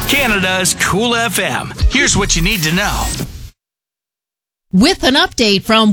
Canada's Cool FM. Here's what you need to know. With an update from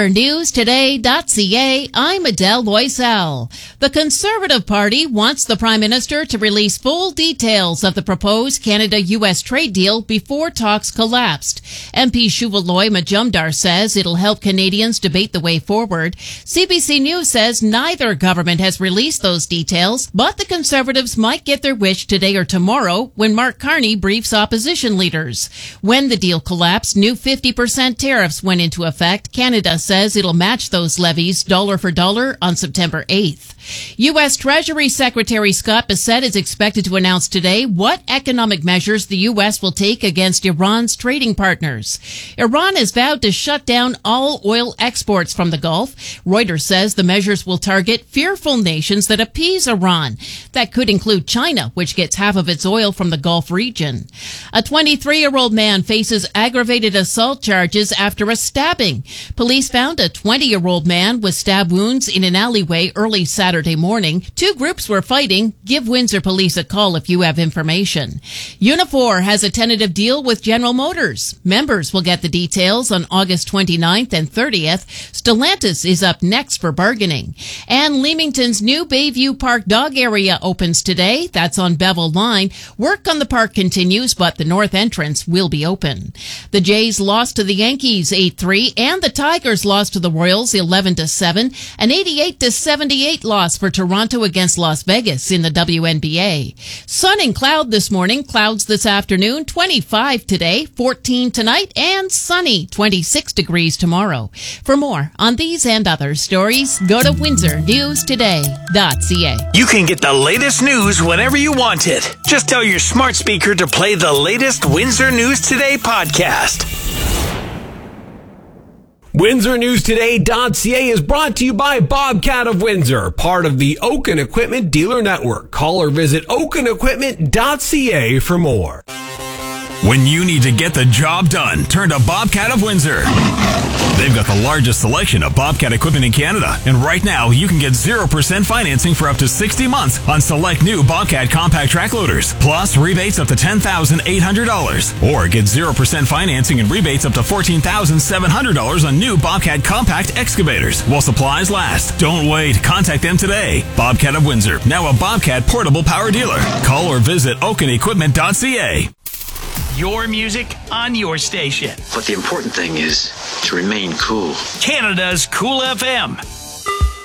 WindsorNewsToday.ca, I'm Adele Loisel. The Conservative Party wants the Prime Minister to release full details of the proposed Canada-U.S. trade deal before talks collapsed. MP Shuvaloy Majumdar says it'll help Canadians debate the way forward. CBC News says neither government has released those details, but the Conservatives might get their wish today or tomorrow when Mark Carney briefs opposition leaders. When the deal collapsed, new 50% tariffs went into effect. Canada says it'll match those levies dollar for dollar on September 8th. U.S. Treasury Secretary Scott Bessent is expected to announce today what economic measures the U.S. will take against Iran's trading partners. Iran has vowed to shut down all oil exports from the Gulf. Reuters says the measures will target fearful nations that appease Iran. That could include China, which gets half of its oil from the Gulf region. A 23-year-old man faces aggravated assault charges after a stabbing. Police found a 20-year-old man with stab wounds in an alleyway early Saturday morning. Two groups were fighting. Give Windsor Police a call if you have information. Unifor has a tentative deal with General Motors. Members will get the details on August 29th and 30th. Stellantis is up next for bargaining. And Leamington's new Bayview Park dog area opens today. That's on Bevel Line. Work on the park continues, but the north entrance will be open. The Jays lost to the Yankees 8-3, and the Tigers lost to the Royals 11-7. An 88-78 loss for Toronto against Las Vegas in the WNBA. Sun and cloud this morning, clouds this afternoon, 25 today, 14 tonight, and sunny, 26 degrees tomorrow. For more on these and other stories, go to WindsorNewsToday.ca. You can get the latest news whenever you want it. Just tell your smart speaker to play the latest Windsor News Today podcast. WindsorNewsToday.ca is brought to you by Bobcat of Windsor, part of the Oaken Equipment Dealer Network. Call or visit oakenequipment.ca for more. When you need to get the job done, turn to Bobcat of Windsor. They've got the largest selection of Bobcat equipment in Canada, and right now you can get 0% financing for up to 60 months on select new Bobcat compact track loaders, plus rebates up to $10,800, or get 0% financing and rebates up to $14,700 on new Bobcat compact excavators while supplies last. Don't wait. Contact them today. Bobcat of Windsor, now a Bobcat portable power dealer. Call or visit oakenequipment.ca. Your music on your station. But the important thing is to remain cool. Canada's Cool FM.